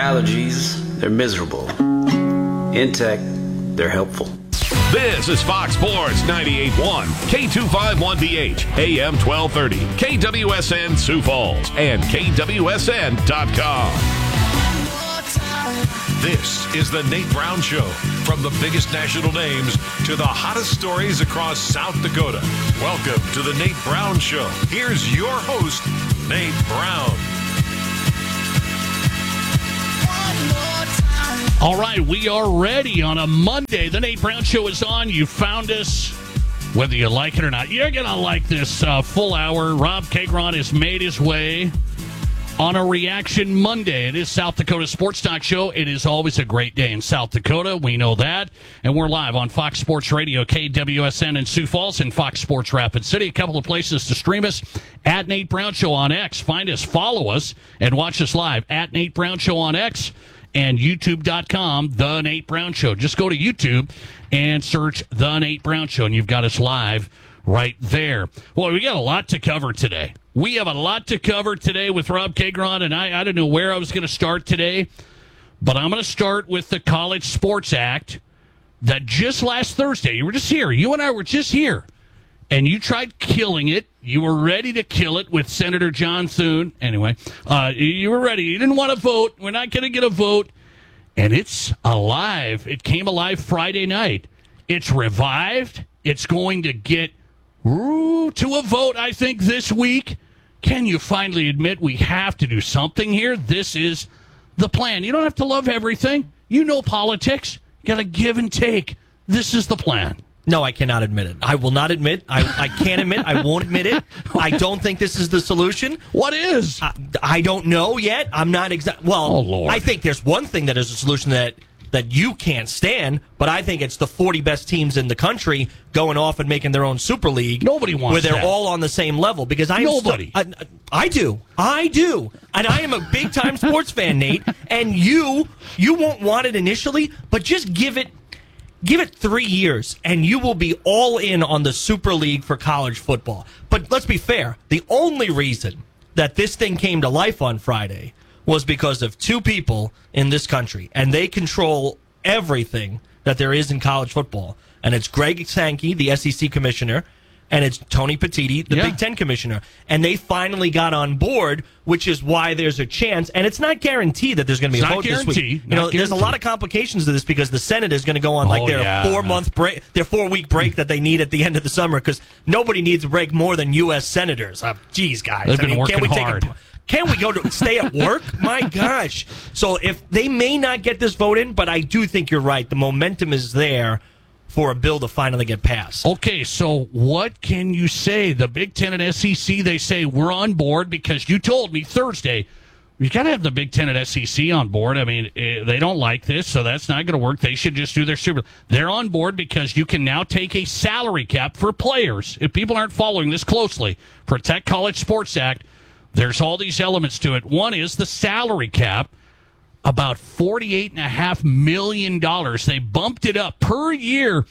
allergies, they're miserable. In tech, they're helpful. This is Fox Sports 98.1, K251BH, AM 1230, KWSN Sioux Falls, and KWSN.com. This is the Nate Brown Show. From the biggest national names to the hottest stories across South Dakota. Welcome to the Nate Brown Show. Here's your host, Nate Brown. All right, we are ready on a Monday. The Nate Brown Show is on. You found us, whether you like it or not. You're going to like this full hour. Rob Kagron has made his way on a Reaction Monday. It is South Dakota Sports Talk Show. It is always a great day in South Dakota. We know that. And we're live on Fox Sports Radio, KWSN in Sioux Falls, and Fox Sports Rapid City. A couple of places to stream us. At Nate Brown Show on X. Find us, follow us, and watch us live. At Nate Brown Show on X. And YouTube.com, The Nate Brown Show. Just go to YouTube and search The Nate Brown Show, and you've got us live right there. Well, we got a lot to cover today. We have a lot to cover today with Rob Kagron, and I don't know where I was going to start today, but I'm going to start with the College Sports Act that just last Thursday, you were just here. You and I were just here, and you tried killing it. You were ready to kill it with Senator John Thune. Anyway, you were ready. You didn't want to vote. We're not going to get a vote. And it's alive. It came alive Friday night. It's revived. It's going to get to a vote, I think, this week. Can you finally admit we have to do something here? This is the plan. You don't have to love everything. You know politics. You got to give and take. This is the plan. No, I cannot admit it. I will not admit. I can't admit. I won't admit it. I don't think this is the solution. What is? I don't know yet. I'm not exact. Well, oh, Lord. I think there's one thing that is a solution that you can't stand, but I think it's the 40 best teams in the country going off and making their own Super League. Nobody wants where they're that. all on the same level. Because Nobody. I do. And I am a big-time sports fan, Nate. And you won't want it initially, but just give it 3 years, and you will be all in on the Super League for college football. But let's be fair. The only reason that this thing came to life on Friday was because of two people in this country, and they control everything that there is in college football. And it's Greg Sankey, the SEC commissioner, and it's Tony Petitti, the Big Ten commissioner. And they finally got on board, which is why there's a chance. And it's not guaranteed that there's going to be a vote this week. There's a lot of complications to this because the Senate is going to go on their 4-month break, their 4-week break that they need at the end of the summer, because nobody needs a break more than U.S. senators. Geez, guys. They've been working hard. Can we go to stay at work? My gosh. So if they may not get this vote in, but I do think you're right. The momentum is there for a bill to finally get passed. Okay, so what can you say? The Big Ten and SEC, they say we're on board because you told me Thursday, you got to have the Big Ten and SEC on board. I mean, they don't like this, so that's not going to work. They should just do their Super. They're on board because you can now take a salary cap for players. If people aren't following this closely, Protect College Sports Act, there's all these elements to it. One is the salary cap. About $48.5 million. They bumped it up per year.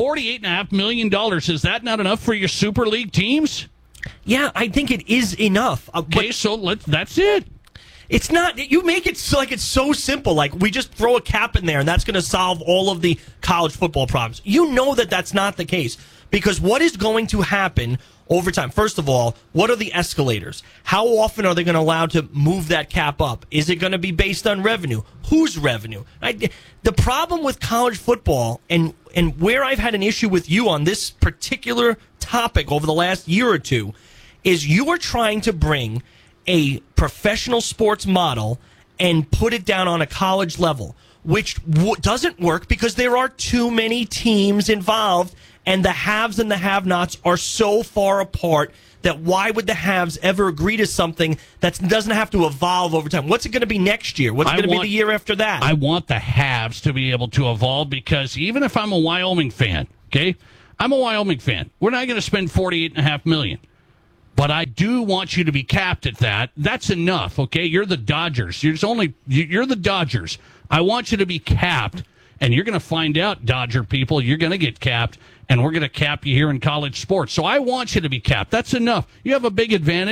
$48.5 million. Is that not enough for your Super League teams? Yeah, I think it is enough. Okay, so that's it. It's not. You make it like it's so simple. Like we just throw a cap in there and that's going to solve all of the college football problems. You know that that's not the case. Because what is going to happen over time? First of all, what are the escalators? How often are they going to allow to move that cap up? Is it going to be based on revenue? Whose revenue? The problem with college football, and where I've had an issue with you on this particular topic over the last year or two, is you are trying to bring a professional sports model and put it down on a college level, which doesn't work because there are too many teams involved. And the haves and the have-nots are so far apart that why would the haves ever agree to something that doesn't have to evolve over time? What's it going to be next year? What's it going to be the year after that? I want the haves to be able to evolve because even if I'm a Wyoming fan, okay, I'm a Wyoming fan. We're not going to spend $48.5 million. But I do want you to be capped at that. That's enough, okay? You're the Dodgers. You're the Dodgers. I want you to be capped. And you're going to find out, Dodger people, you're going to get capped, and we're going to cap you here in college sports. So I want you to be capped. That's enough. You have a big advantage.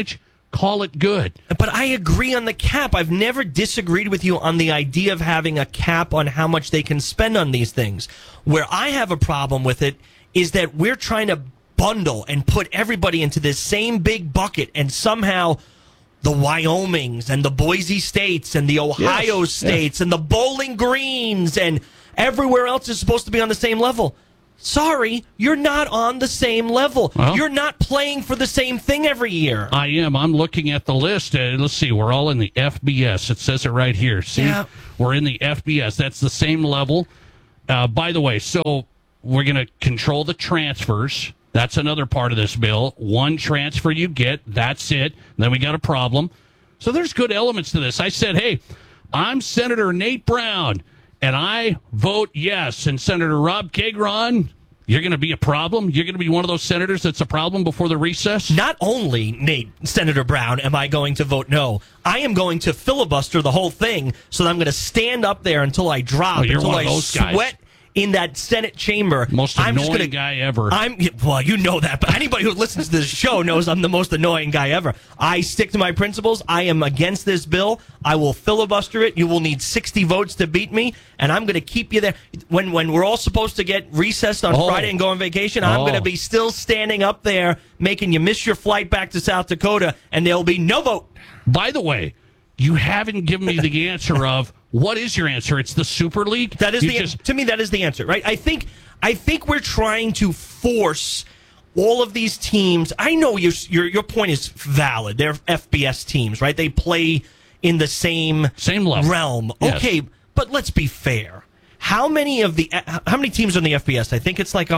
call it good. But I agree on the cap. I've never disagreed with you on the idea of having a cap on how much they can spend on these things. Where I have a problem with it is that we're trying to bundle and put everybody into this same big bucket, and somehow the Wyomings and the Boise States and the Ohio States and the Bowling Greens and everywhere else is supposed to be on the same level. Sorry, you're not on the same level. Well, you're not playing for the same thing every year. I am. I'm looking at the list. Let's see. We're all in the FBS. It says it right here. See? Yeah. We're in the FBS. That's the same level. By the way, so we're going to control the transfers. That's another part of this bill. One transfer you get, that's it. Then we got a problem. So there's good elements to this. I said, hey, I'm Senator Nate Brown, and I vote yes. And Senator Rob Kagron, you're going to be a problem? You're going to be one of those senators that's a problem before the recess? Not only, Nate, Senator Brown, am I going to vote no, I am going to filibuster the whole thing so that I'm going to stand up there until I drop, you're until one of I those guys. sweat in that Senate chamber. Most annoying guy ever. Well, you know that, but anybody who listens to this show knows I'm the most annoying guy ever. I stick to my principles. I am against this bill. I will filibuster it. You will need 60 votes to beat me, and I'm going to keep you there. When we're all supposed to get recessed on Friday and go on vacation, I'm going to be still standing up there making you miss your flight back to South Dakota, and there'll be no vote. By the way, you haven't given me the answer of what is your answer? It's the Super League? That is to me, that is the answer, right? I think we're trying to force all of these teams. I know your point is valid. They're FBS teams, right? They play in the same level. realm. Yes. Okay, but let's be fair. How many teams are in the FBS? I think it's like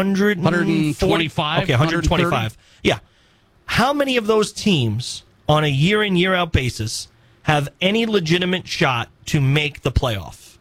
125. Okay, 125. Yeah. How many of those teams on a year in, year out basis have any legitimate shot to make the playoff?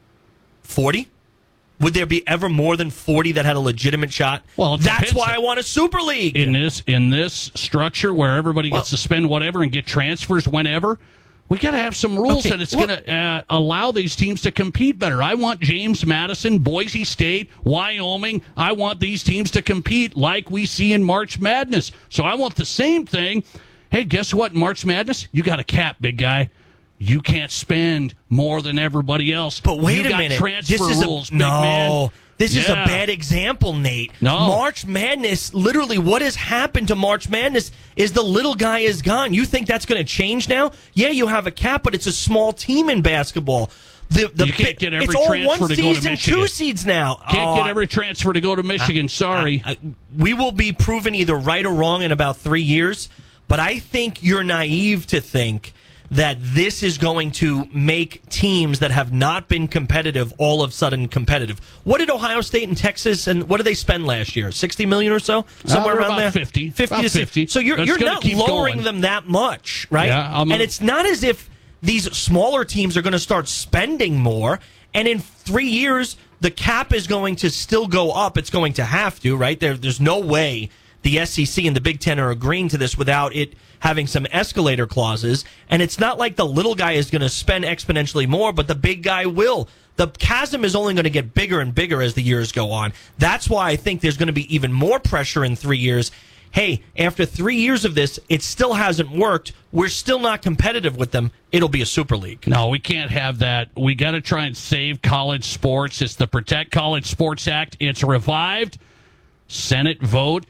40? Would there be ever more than 40 that had a legitimate shot? Well, that's why I want a Super League. In this structure where everybody gets to spend whatever and get transfers whenever, we got to have some rules that it's going to allow these teams to compete better. I want James Madison, Boise State, Wyoming. I want these teams to compete like we see in March Madness. So I want the same thing. Hey, guess what? In March Madness, you got a cap, big guy. You can't spend more than everybody else. But wait a minute. Transfer rules, big man. This is a bad example, Nate. No. March Madness, literally what has happened to March Madness is the little guy is gone. You think that's going to change now? Yeah, you have a cap, but it's a small team in basketball. You can't get every it's all transfer one to go to season, Michigan. 2 seeds now. Can't get every transfer to go to Michigan. Sorry. We will be proven either right or wrong in about 3 years, but I think you're naive to think that this is going to make teams that have not been competitive all of a sudden competitive. What did Ohio State and Texas, and what did they spend last year? $60 million or so? Somewhere around about there? 50. 50 about to 50. So you're not lowering them that much, right? Yeah, and it's not as if these smaller teams are going to start spending more, and in 3 years, the cap is going to still go up. It's going to have to, right? There's no way the SEC and the Big Ten are agreeing to this without it having some escalator clauses. And it's not like the little guy is going to spend exponentially more, but the big guy will. The chasm is only going to get bigger and bigger as the years go on. That's why I think there's going to be even more pressure in 3 years. Hey, after 3 years of this, it still hasn't worked. We're still not competitive with them. It'll be a Super League. No, we can't have that. We got to try and save college sports. It's the Protect College Sports Act. It's revived. Senate vote.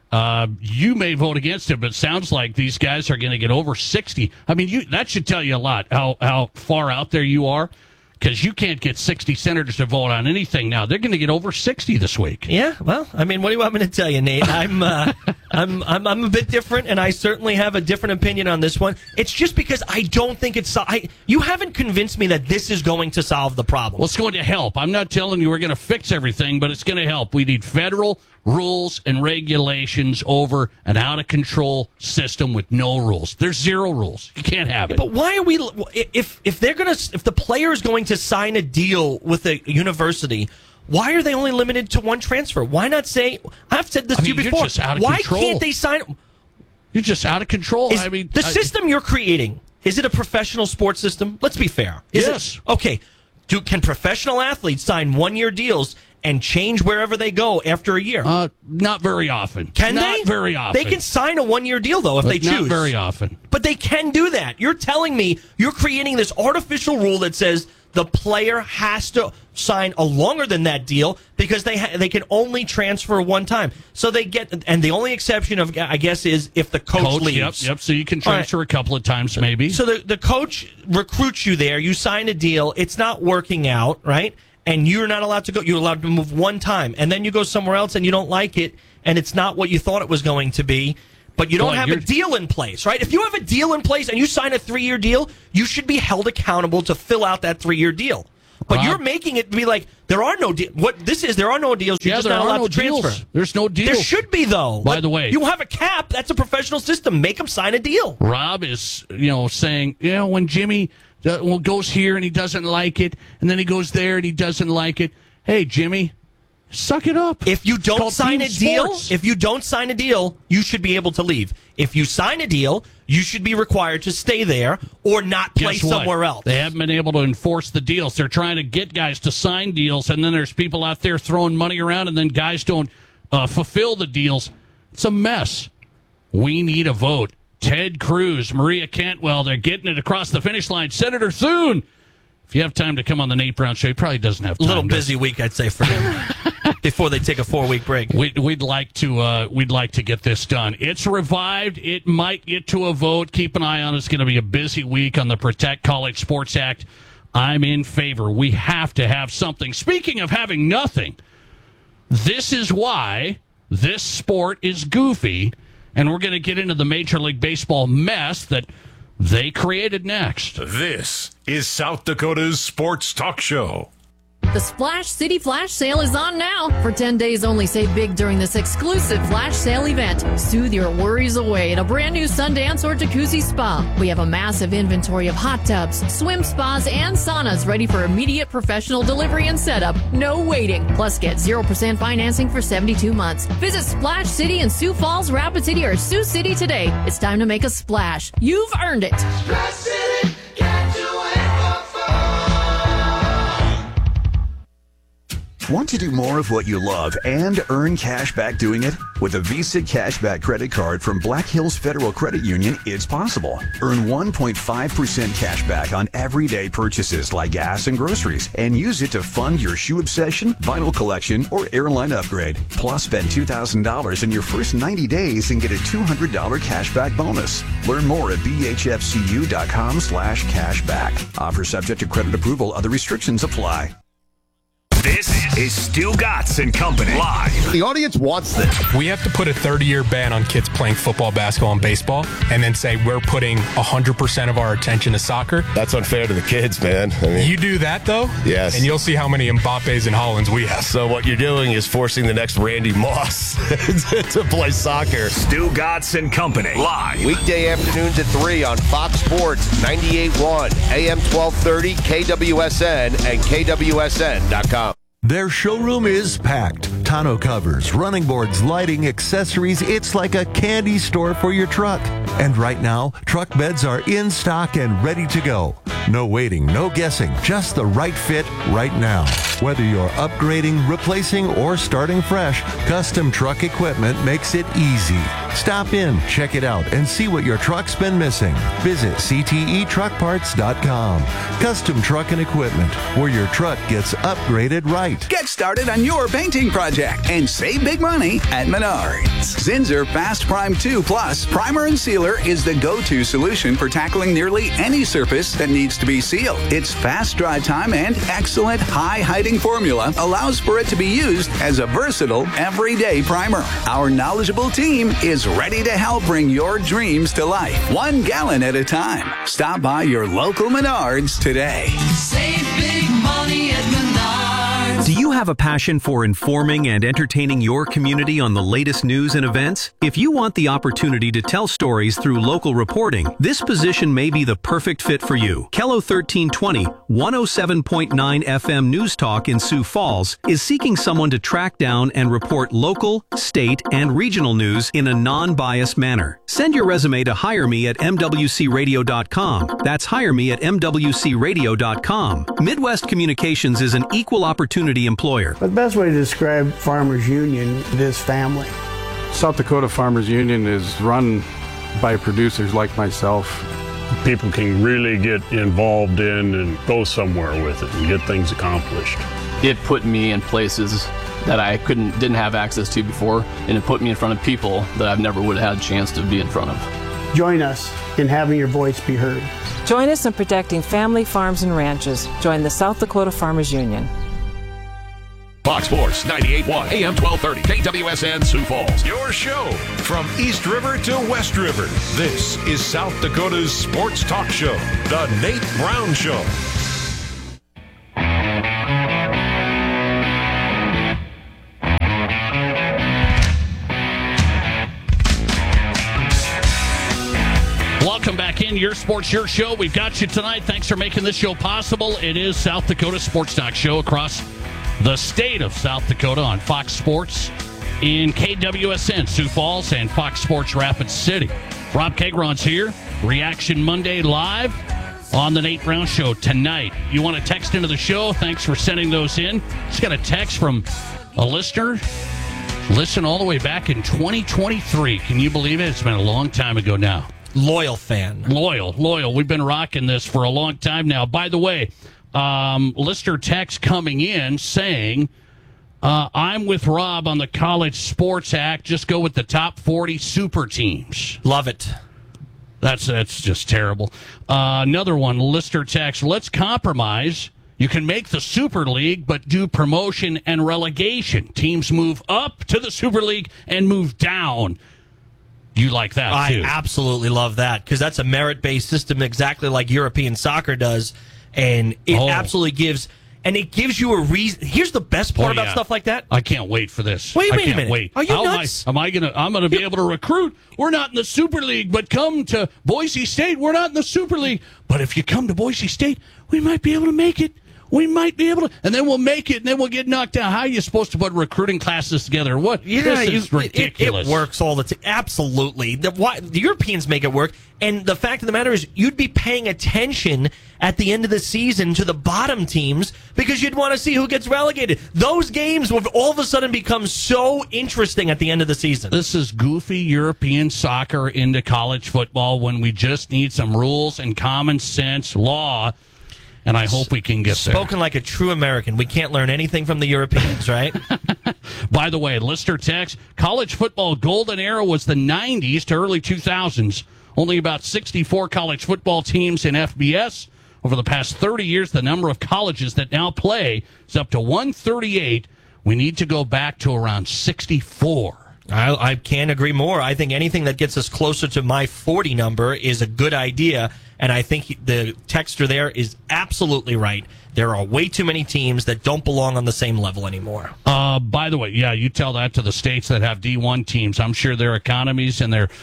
You may vote against it, but it sounds like these guys are going to get over 60. I mean, that should tell you a lot how far out there you are, because you can't get 60 senators to vote on anything now. They're going to get over 60 this week. Yeah, well, I mean, what do you want me to tell you, Nate? I'm a bit different, and I certainly have a different opinion on this one. It's just because I don't think it's. You haven't convinced me that this is going to solve the problem. Well, it's going to help. I'm not telling you we're going to fix everything, but it's going to help. We need federal rules and regulations over an out-of-control system with no rules. There's zero rules. You can't have it. But why are we? If the player is going to sign a deal with a university, why are they only limited to one transfer? Why not say? I've said this to you before. You're just out of why control. Can't they sign? You're just out of control. The system you're creating, is it a professional sports system? Let's be fair. Yes. Okay. Can professional athletes sign 1 year deals and change wherever they go after a year? Not very often. Can they? Not very often. They can sign a 1-year deal, though, if they choose. Not very often. But they can do that. You're telling me you're creating this artificial rule that says the player has to sign a longer than that deal because they can only transfer one time. So they get, and the only exception of, I guess, is if the coach leaves. Yep. So you can transfer a couple of times, maybe. So the coach recruits you there. You sign a deal. It's not working out, right? And you're not allowed to go. You're allowed to move one time, and then you go somewhere else and you don't like it, and it's not what you thought it was going to be. But you don't have a deal in place, right? If you have a deal in place and you sign a 3-year deal, you should be held accountable to fill out that 3-year deal. But you're making it be like there are no deals. What this is, there are no deals. You're just not allowed to transfer. There's no deal. There should be, though. By the way, you have a cap. That's a professional system. Make them sign a deal. Rob is, saying, when Jimmy goes here and he doesn't like it, and then he goes there and he doesn't like it. Hey, Jimmy. Suck it up. If you don't sign a deal, you should be able to leave. If you sign a deal, you should be required to stay there or not play somewhere else. They haven't been able to enforce the deals. They're trying to get guys to sign deals, and then there's people out there throwing money around, and then guys don't fulfill the deals. It's a mess. We need a vote. Ted Cruz, Maria Cantwell, they're getting it across the finish line. Senator Thune, if you have time to come on the Nate Brown Show, he probably doesn't have time. A little busy week, I'd say, for him. Before they take a 4-week break, we'd like to get this done. It's revived. It might get to a vote. Keep an eye on it. It's going to be a busy week on the Protect College Sports Act. I'm in favor. We have to have something. Speaking of having nothing, this is why this sport is goofy, and we're going to get into the Major League Baseball mess that they created next. This is South Dakota's sports talk show. The Splash City Flash Sale is on now. For 10 days only, save big during this exclusive Flash Sale event. Soothe your worries away in a brand new Sundance or Jacuzzi spa. We have a massive inventory of hot tubs, swim spas, and saunas ready for immediate professional delivery and setup. No waiting. Plus, get 0% financing for 72 months. Visit Splash City in Sioux Falls, Rapid City, or Sioux City today. It's time to make a splash. You've earned it. Splash City, can't you wait for fun? Want to do more of what you love and earn cash back doing it? With a Visa Cashback credit card from Black Hills Federal Credit Union, it's possible. Earn 1.5% cash back on everyday purchases like gas and groceries, and use it to fund your shoe obsession, vinyl collection, or airline upgrade. Plus, spend $2,000 in your first 90 days and get a $200 cashback bonus. Learn more at bhfcu.com/cashback. Offer subject to credit approval. Other restrictions apply. This is Stu Gatz and Company live. The audience wants this. We have to put a 30-year ban on kids playing football, basketball, and baseball, and then say we're putting 100% of our attention to soccer. That's unfair to the kids, man. I mean, you do that, though? Yes. And you'll see how many Mbappes and Hollands we have. So what you're doing is forcing the next Randy Moss to play soccer. Stu Gatz and Company live. Weekday afternoons at 3 on Fox Sports 98.1, AM 1230, KWSN, and KWSN.com. Their showroom is packed. Tonneau covers, running boards, lighting, accessories. It's like a candy store for your truck. And right now, truck beds are in stock and ready to go. No waiting, no guessing, just the right fit right now. Whether you're upgrading, replacing, or starting fresh, Custom Truck Equipment makes it easy. Stop in, check it out, and see what your truck's been missing. Visit ctetruckparts.com. Custom Truck and Equipment, where your truck gets upgraded right. Get started on your painting project and save big money at Menards. Zinsser Fast Prime 2 Plus Primer and Sealer is the go-to solution for tackling nearly any surface that needs to be sealed. Its fast dry time and excellent high-hiding formula allows for it to be used as a versatile, everyday primer. Our knowledgeable team is ready to help bring your dreams to life, 1 gallon at a time. Stop by your local Menards today. Save big money at Menards. Do you have a passion for informing and entertaining your community on the latest news and events? If you want the opportunity to tell stories through local reporting, this position may be the perfect fit for you. KELO 1320, 107.9 FM News Talk in Sioux Falls is seeking someone to track down and report local, state, and regional news in a non-biased manner. Send your resume to hireme@mwcradio.com. That's hireme@mwcradio.com. Midwest Communications is an equal opportunity employer employer. The best way to describe Farmers Union is family. South Dakota Farmers Union is run by producers like myself. People can really get involved in and go somewhere with it and get things accomplished. It put me in places that I didn't have access to before, and it put me in front of people that I've never would have had a chance to be in front of. Join us in having your voice be heard. Join us in protecting family farms and ranches. Join the South Dakota Farmers Union. Fox Sports 98.1 AM 1230 KWSN Sioux Falls. Your show from East River to West River. This is South Dakota's sports talk show, The Nate Brown Show. Welcome back in. Your sports, your show. We've got you tonight. Thanks for making this show possible. It is South Dakota Sports Talk Show across the state of South Dakota on Fox Sports in KWSN Sioux Falls and Fox Sports Rapid City. Rob Kegron's here. Reaction Monday live on the Nate Brown Show tonight. You want to text into the show? Thanks for sending those in. Just got a text from a listener. Listen all the way back in 2023. Can you believe it? It's been a long time ago now. Loyal fan. Loyal. We've been rocking this for a long time now. By the way, listener text coming in saying, I'm with Rob on the College Sports Act. Just go with the top 40 super teams. Love it. That's just terrible. Another one, listener text, let's compromise. You can make the Super League, but do promotion and relegation. Teams move up to the Super League and move down. You like that, too? I absolutely love that, because that's a merit-based system exactly like European soccer does, and it absolutely gives... And it gives you a reason. Here's the best part about stuff like that. I can't wait for this. Wait a minute. Are you nuts? I'm gonna be able to recruit. We're not in the Super League, but come to Boise State. We're not in the Super League, but if you come to Boise State, we might be able to make it. We might be able to, and then we'll make it, and then we'll get knocked out. How are you supposed to put recruiting classes together? What? Yeah, this is ridiculous. It works all the time. Absolutely. The Europeans make it work, and the fact of the matter is you'd be paying attention at the end of the season to the bottom teams because you'd want to see who gets relegated. Those games would all of a sudden become so interesting at the end of the season. This is goofy European soccer into college football when we just need some rules and common sense law. And I hope we can get there. Spoken like a true American. We can't learn anything from the Europeans, right? By the way, listener text, college football golden era was the 90s to early 2000s. Only about 64 college football teams in FBS. Over the past 30 years, the number of colleges that now play is up to 138. We need to go back to around 64. I can't agree more. I think anything that gets us closer to my 40 number is a good idea. And I think the texter there is absolutely right. There are way too many teams that don't belong on the same level anymore. By the way, yeah, you tell that to the states that have D1 teams. I'm sure their economies and their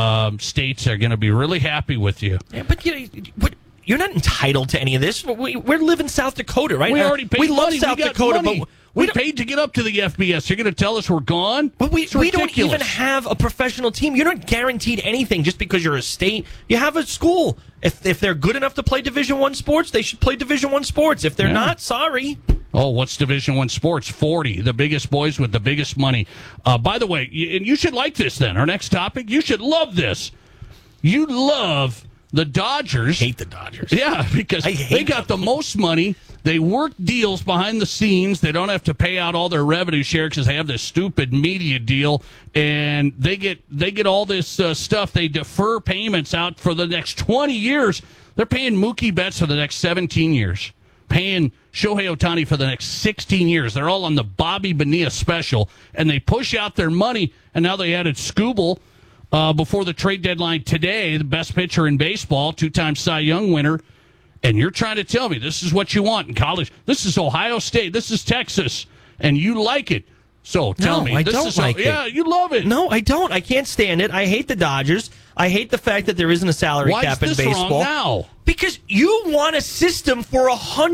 states are going to be really happy with you. Yeah, but you're not entitled to any of this. We live in South Dakota, right? We already paid We love money. South Dakota, money. but we paid to get up to the FBS. You're going to tell us we're gone? But we don't ridiculous. even have a professional team. You're not guaranteed anything just because you're a state. You have a school. If they're good enough to play Division I sports, they should play Division I sports. If they're not, sorry. Oh, what's Division I sports? 40, the biggest boys with the biggest money. By the way, and you should like this then. Our next topic, you should love this. You love the Dodgers. Hate the Dodgers. Yeah, because they got the most money. They work deals behind the scenes. They don't have to pay out all their revenue share because they have this stupid media deal, and they get all this stuff. They defer payments out for the next 20 years. They're paying Mookie Betts for the next 17 years, paying Shohei Ohtani for the next 16 years. They're all on the Bobby Bonilla special, and they push out their money, and now they added Skubal before the trade deadline today, the best pitcher in baseball, two-time Cy Young winner. And you're trying to tell me this is what you want in college. This is Ohio State. This is Texas. And you like it. So tell me. I don't like it. Yeah, you love it. No, I don't. I can't stand it. I hate the Dodgers. I hate the fact that there isn't a salary cap in baseball. Why is this wrong now? Because you want a system for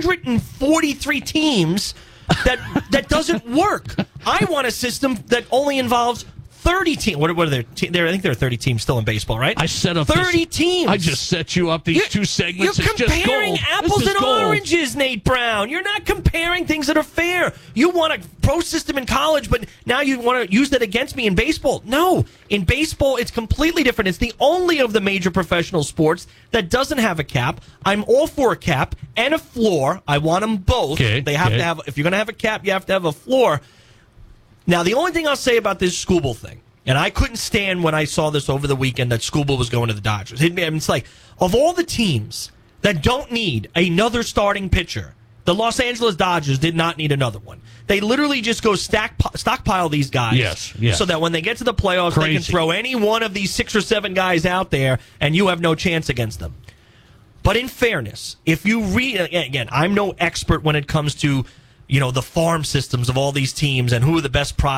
143 teams that doesn't work. I want a system that only involves 30 teams. What are their teams? I think there are 30 teams still in baseball, right? I set up 30 teams. I just set you up these two segments. You're It's just comparing gold. apples This is and gold. oranges, Nate Brown. You're not comparing things that are fair. You want a pro system in college, but now you want to use that against me in baseball. No. In baseball, it's completely different. It's the only of the major professional sports that doesn't have a cap. I'm all for a cap and a floor. I want them both. They have to have, if you're going to have a cap, you have to have a floor. Now, the only thing I'll say about this Skubal thing, and I couldn't stand when I saw this over the weekend that Skubal was going to the Dodgers. It's like, of all the teams that don't need another starting pitcher, the Los Angeles Dodgers did not need another one. They literally just go stockpile these guys. Yes. So that when they get to the playoffs, they can throw any one of these 6 or 7 guys out there, and you have no chance against them. But in fairness, if you read, again, I'm no expert when it comes to, the farm systems of all these teams and who are the best prospects.